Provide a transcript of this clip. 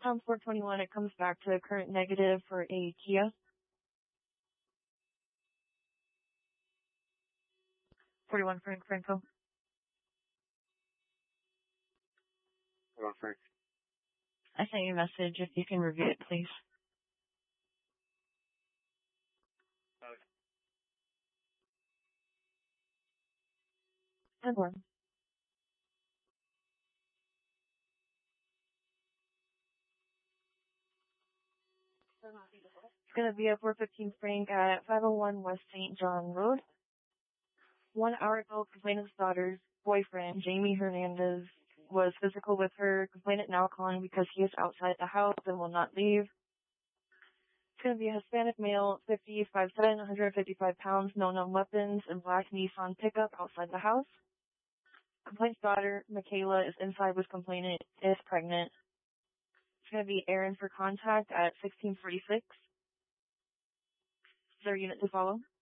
Tom 421, it comes back to current negative for a Kia. 41 Franco. 41 Frank. I sent you a message. If you can review it, please. Okay. And one. It's going to be a 415 Frank at 501 West St. John Road. 1 hour ago, complainant's daughter's boyfriend, Jamie Hernandez, was physical with her. Complainant now calling because he is outside the house and will not leave. It's going to be a Hispanic male, 50, 5'7", 155 pounds, no known weapons, and black Nissan pickup outside the house. Complainant's daughter, Michaela, is inside with complainant, is pregnant. It's going to be Aaron for contact at 1646. Is there a unit to follow?